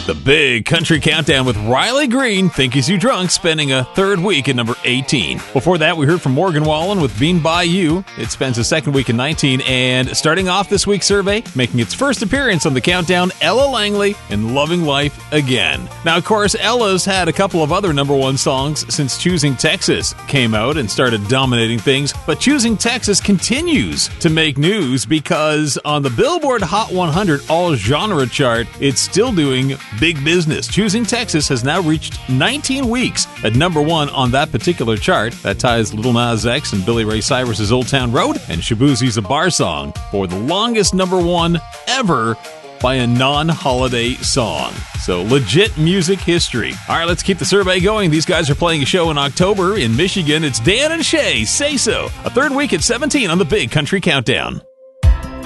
The Big Country Countdown with Riley Green, Think Is You Drunk, spending a third week at number 18. Before that, we heard from Morgan Wallen with Being By You. It spends a second week at 19. And starting off this week's survey, making its first appearance on the countdown, Ella Langley and Loving Life Again. Now, of course, Ella's had a couple of other number one songs since Choosing Texas came out and started dominating things. But Choosing Texas continues to make news because on the Billboard Hot 100 All Genre chart, it's still doing big business. Choosing Texas has now reached 19 weeks at number one on that particular chart. That ties Lil Nas X and Billy Ray Cyrus's Old Town Road and Shaboozey's A Bar Song for the longest number one ever by a non-holiday song. So legit music history. All right, let's keep the survey going. These guys are playing a show in October in Michigan. It's Dan and Shay, Say So. A third week at 17 on the Big Country Countdown.